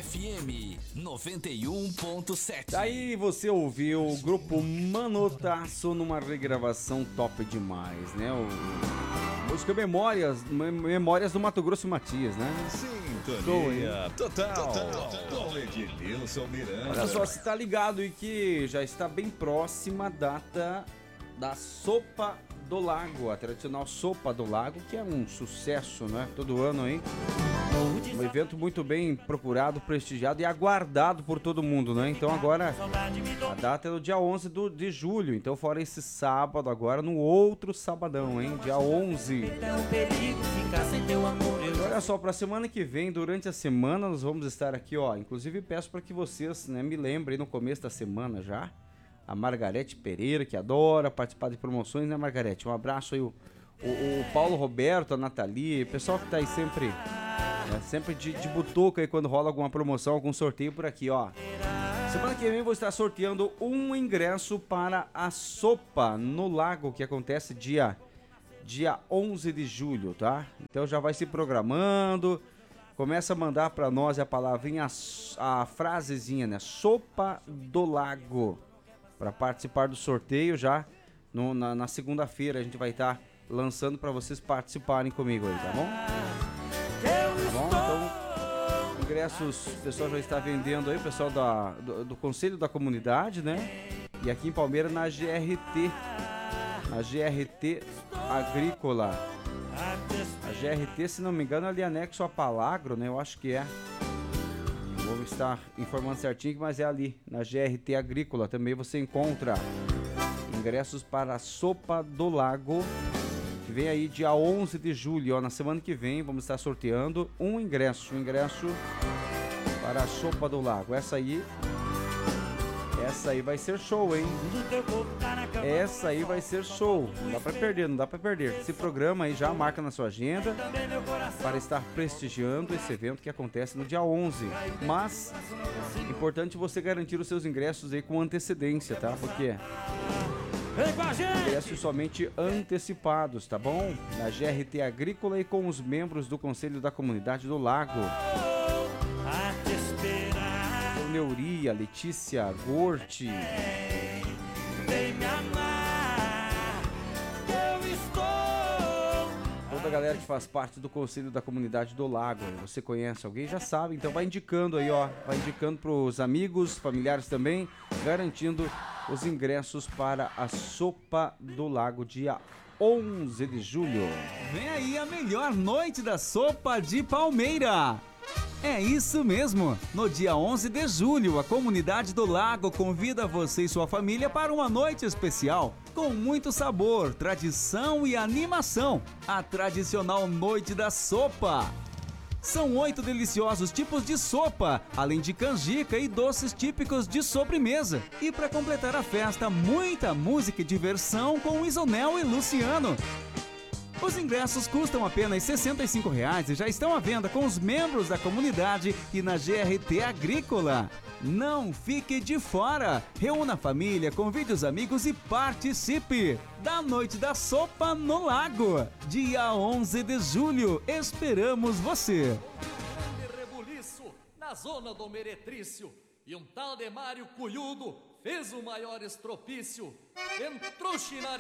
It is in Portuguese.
FM 91.7. Daí você ouviu o grupo Manotaço numa regravação top demais, né? Música Memórias do Mato Grosso e Matias, né? Sintonia total. Com Edilson Miranda. Olha só, você tá ligado e que já está bem próxima a data da Sopa do Lago, a tradicional Sopa do Lago, que é um sucesso, né? Todo ano aí. Um evento muito bem procurado, prestigiado e aguardado por todo mundo, né? Então agora a data é no dia 11 de julho. Então fora esse sábado agora, no outro sabadão, hein? Dia 11. E olha só, pra semana que vem, durante a semana, nós vamos estar aqui, ó. Inclusive peço para que vocês, né, me lembrem no começo da semana já. A Margarete Pereira, que adora participar de promoções, né, Margarete? Um abraço aí, o Paulo Roberto, a Nathalie, o pessoal que tá aí sempre... sempre de butuca aí quando rola alguma promoção, algum sorteio por aqui, ó. Semana que vem vou estar sorteando um ingresso para a Sopa no Lago, que acontece dia 11 de julho, tá? Então já vai se programando, começa a mandar para nós a palavrinha, a frasezinha, né? Sopa do Lago, para participar do sorteio já na segunda-feira a gente vai estar lançando para vocês participarem comigo aí, tá bom? Então, ingressos, o pessoal já está vendendo aí, o pessoal do Conselho da Comunidade, né? E aqui em Palmeira na GRT Agrícola. A GRT, se não me engano, ali anexo a Palagro, né? Eu acho que é. Vou estar informando certinho, mas é ali, na GRT Agrícola. Também você encontra ingressos para a Sopa do Lago, que vem aí dia 11 de julho, ó, na semana que vem vamos estar sorteando um ingresso para a Sopa do Lago. Essa aí vai ser show, hein? Essa aí vai ser show. Não dá pra perder. Esse programa aí já marca na sua agenda para estar prestigiando esse evento que acontece no dia 11. Mas é importante você garantir os seus ingressos aí com antecedência, tá? Porque ingressos somente antecipados, tá bom? Na GRT Agrícola e com os membros do Conselho da Comunidade do Lago. Neuria, Letícia, Gorte. Toda a galera que faz parte do Conselho da Comunidade do Lago. Você conhece alguém? Já sabe, então vai indicando aí, ó. Vai indicando pros amigos, familiares também, garantindo os ingressos para a Sopa do Lago, dia 11 de julho. Vem aí a melhor noite da Sopa de Palmeira. É isso mesmo! No dia 11 de julho, a Comunidade do Lago convida você e sua família para uma noite especial, com muito sabor, tradição e animação. A tradicional Noite da Sopa. São 8 deliciosos tipos de sopa, além de canjica e doces típicos de sobremesa. E para completar a festa, muita música e diversão com Isonel e Luciano. Os ingressos custam apenas R$ 65,00 e já estão à venda com os membros da comunidade e na GRT Agrícola. Não fique de fora! Reúna a família, convide os amigos e participe da Noite da Sopa no Lago. Dia 11 de julho, esperamos você! Grande rebuliço na zona do Meretrício e um tal de Mário Cunhudo fez o maior estropício. Entrou